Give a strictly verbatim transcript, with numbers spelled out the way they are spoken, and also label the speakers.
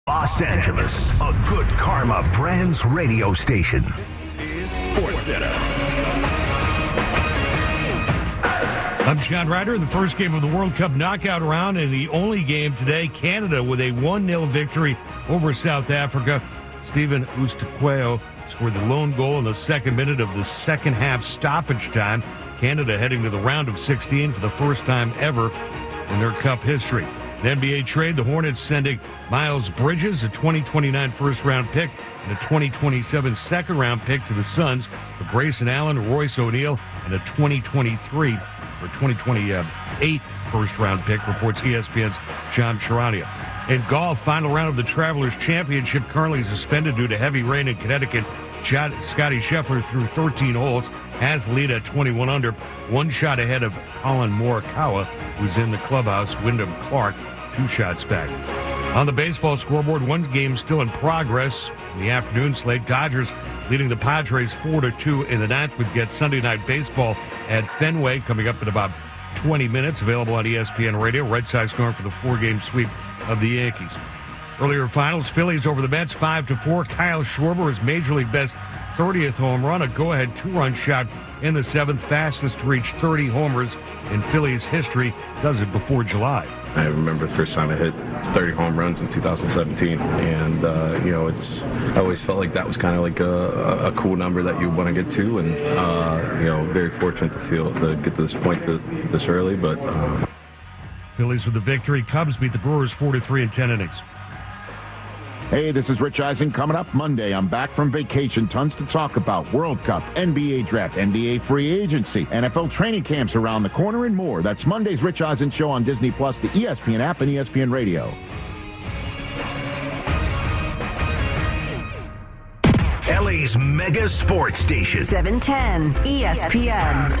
Speaker 1: Los Angeles, a Good Karma Brands radio station.
Speaker 2: This is Sports Center.
Speaker 3: I'm John Ryder. The first game of the World Cup knockout round, and the only game today, Canada with a one nil victory over South Africa. Stephen Ustiqueo scored the lone goal in the second minute of the second half stoppage time. Canada heading to the round of sixteen for the first time ever in their Cup history. An N B A trade, the Hornets sending Miles Bridges, a twenty twenty-nine first-round pick, and a twenty twenty-seven second-round pick to the Suns for Grayson Allen, Royce O'Neal, and a twenty twenty-three or twenty twenty-eight first-round pick, reports E S P N's John Charania. In golf, final round of the Travelers Championship currently suspended due to heavy rain in Connecticut. Scotty Scheffler threw thirteen holes, has the lead at twenty-one under, one shot ahead of Colin Morikawa, who's in the clubhouse. Wyndham Clark, two shots back. On the baseball scoreboard, one game still in progress. In the afternoon slate, Dodgers leading the Padres four to two in the ninth. We get Sunday Night Baseball at Fenway coming up in about twenty minutes, available on E S P N Radio. Red Sox going for the four-game sweep of the Yankees. Earlier finals, Phillies over the Mets five to four. Kyle Schwarber, his Major League best thirtieth home run, a go-ahead two-run shot in the seventh, fastest to reach thirty homers in Phillies history, does it before July.
Speaker 4: I remember the first time I hit thirty home runs in two thousand seventeen, and uh, you know, it's I always felt like that was kind of like a, a cool number that you want to get to, and uh, you know, very fortunate to feel to get to this point to, this early. But uh...
Speaker 3: Phillies with the victory. Cubs beat the Brewers four to three in ten innings.
Speaker 5: Hey, this is Rich Eisen. Coming up Monday, I'm back from vacation. Tons to talk about. World Cup, N B A Draft, N B A Free Agency, N F L training camps around the corner, and more. That's Monday's Rich Eisen Show on Disney Plus, the E S P N app, and E S P N Radio.
Speaker 1: L A's mega sports station.
Speaker 6: seven ten E S P N.